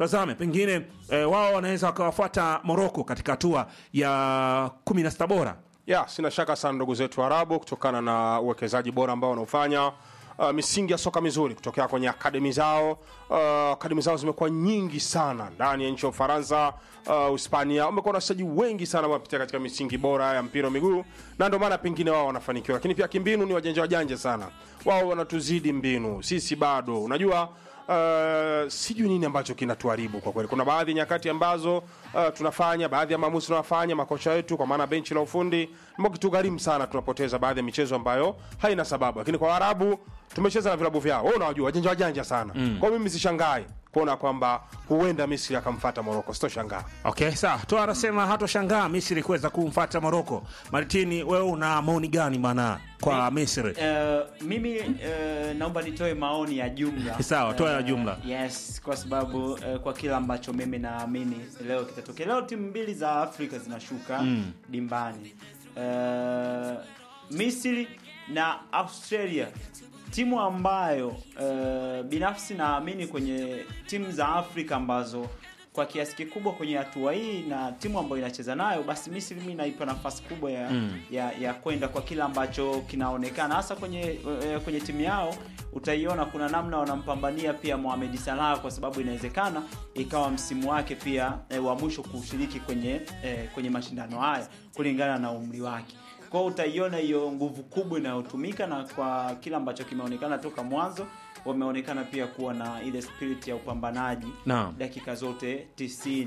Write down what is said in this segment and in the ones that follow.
tazame pengine wao wanaweza wakawafuata Morocco katika hatua ya 16 bora. Sina shaka sana ndugu zetu Arabu kutokana na uwekezaji bora ambao wanaofanya. Misingi ya soka mizuri kutokea kwenye akademi zao. Akademi zao zimekuwa nyingi sana ndani ya nchi ya Ufaransa, Hispania. Wamekuwa na wachezaji wengi sana wanapitia katika misingi bora ya mpira wa miguu, na ndio maana pengine wao wanafanikiwa. Lakini pia kimbinu ni wajanja sana. Wao wanatuzidi mbinu. Sisi bado. Unajua sijui nini ambacho kinatuharibu kwa kweli. Kuna baadhi ya nyakati ambazo tunafanya baadhi ya maamuzi tunafanya makocha wetu kwa maana benchi la ufundi mbona kitugharimu sana, tunapoteza baadhi ya michezo ambayo haina sababu. Lakini kwa Waarabu tumecheza na vilabu vyao. Wao unawajua wajanja sana. Kwa mimi sishangai kuona kwamba huenda Misri akamfuata Morocco. Sitoshangaa. Okay, sawa. Toa anasema hatoshangaa Misri kuweza kumfuata Morocco. Martini, wewe una maoni gani bana kwa Misri? Mimi naomba nitoe maoni ya jumla. Sawa, toa ya jumla. Yes, kwa sababu kwa kila ambacho mimi naamini leo kitatokea. Leo timu mbili za Afrika zinashuka dimbani. Misri na Australia, timu ambayo binafsi naamini kwenye timu za Afrika ambazo kwa kiasi kikubwa kwenye hatua hii na timu ambayo inacheza nayo, basi Misri mimi naipa nafasi kubwa ya kwenda kwa kila ambacho kinaonekana, hasa kwenye timu yao. Utaiona kuna namna wanampambania pia Mohamed Salah, kwa sababu inawezekana ikawa msimu wake pia wa mwisho kushiriki kwenye mashindano haya kulingana na umri wake. Kwa utaiona hiyo nguvu kubwa inayotumika, na kwa kila ambacho kimeonekana toka mwanzo wameonekana pia kuwa na ile spirit ya upambanaji dakika zote 90.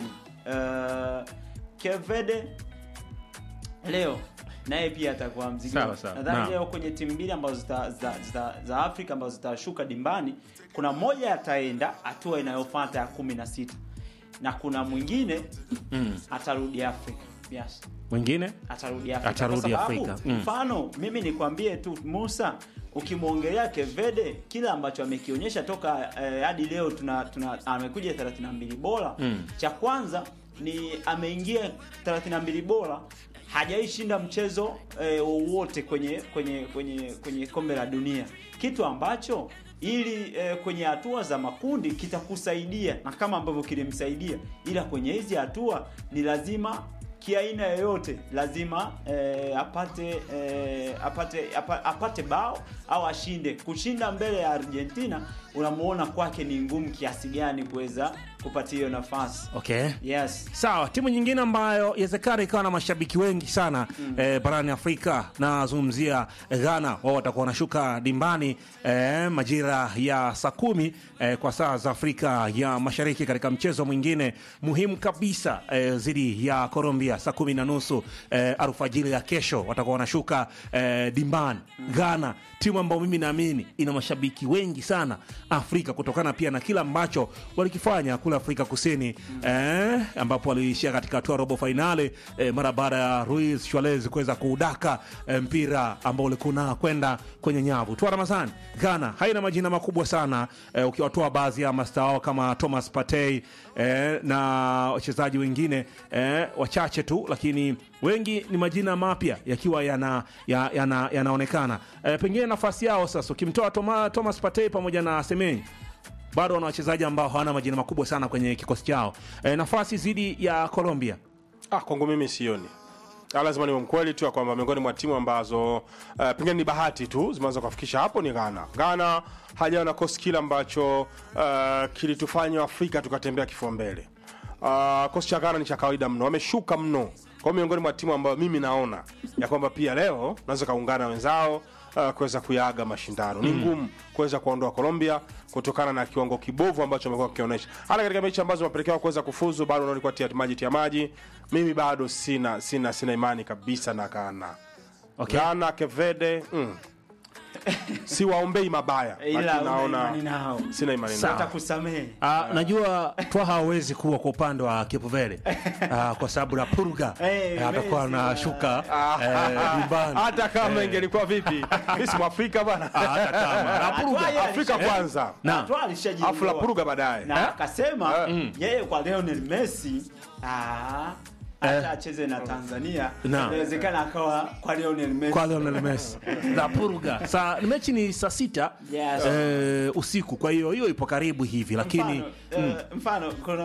Kevede leo naye pia atakuwa mzigo. Nadhani leo kwenye timu mbili ambazo za Afrika ambazo zitashuka dimbani, kuna moja ataenda hatua inayofuata ya 16 na kuna mwingine atarudi Afrika. Yes. Mwingine atarudi Afrika. Mfano mimi nikwambie tu Musa, ukimwongelea Kevede kila ambacho amekionyesha toka hadi leo amekuja 32 bora. Cha kwanza ni ameingia 32 bora, hajaishinda mchezo wowote kwenye kombe la dunia, kitu ambacho ili kwenye hatua za makundi kitakusaidia na kama ambavyo kilimsaidia, ila kwenye hizi hatua ni lazima kiaina yoyote lazima apate bao au ashinde. Kushinda mbele ya Argentina unamuona kwake ni ngumu kiasi gani kuweza kupata hiyo nafasi. Okay. Yes. Sawa, timu nyingine ambayo inawezekana ikawa na mashabiki wengi sana barani Afrika, nazungumzia Ghana. Wao watakuwa wanashuka dimbani majira ya saa 10 kwa saa za Afrika ya Mashariki katika mchezo mwingine muhimu kabisa dhidi ya Colombia saa 10:30 alfajiri ya kesho. Watakuwa wanashuka dimbani. Ghana, timu ambayo mimi naamini ina mashabiki wengi sana Afrika kutokana pia na kila ambacho walikifanya kule Afrika Kusini, ambapo waliishia katika hatua robo finali mara baada ya Luis Suarez kuweza kuudaka mpira ambao ulikuwa kwenda kwenye nyavu. Tuwa Ramazani, Ghana haina majina makubwa sana, ukiwatoa baadhi ya mastaa wao kama Thomas Partey na wachezaji wengine wachache tu, lakini wengi ni majina mapya yakiwa yanaonekana. Pengine nafasi yao sasa ukimtoa Thomas Partey pamoja na Semenyo, bado wana wachezaji ambao hawana majina makubwa sana kwenye kikosi chao. Nafasi zidi ya Colombia, kwangu mimi sioni. Lazima niwe mkweli tu kwamba miongoni mwa timu ambazo pengine ni bahati tu zimeweza kufikisha hapo ni Ghana. Ghana hajawa na kosi kile ambacho kilitufanya Afrika tukatembea kifua mbele. Kosi cha Ghana ni cha kawaida mno, wameshuka mno. Kwa miongoni mwa timu ambayo mimi naona ya kwamba pia leo naweza kaungana wenzao kuweza kuyaga mashindano. Ni ngumu kuweza kuondoa Colombia kutokana na kiwango kibovu ambacho wamekuwa wakionyesha. Hata katika mechi ambazo wapelekea kuweza kufuzu bado wanakuwa tia maji. Mimi bado sina imani kabisa na Ghana. Okay. Ghana, Kevede, si waombei mabaya, lakini naona sina imani nao. Atakusamehe. Najua Twaha hawezi kuwa kwa upande wa Cape Verde kwa sababu la Purga atakuwa anashuka dimbani. Hata kama ingelikuwa vipi, mimi si Mwafrika bwana. Hata kama la Purga Afrika kwanza, Twaha alishajibu afu la Purga baadaye, na akasema yeye kwa Lionel Messi hata acheze na Tanzania inawezekana akawa kwa Lionel Messi. La Purga. Mechi ni saa 6 usiku, kwa hiyo ipo karibu hivi, lakini mfano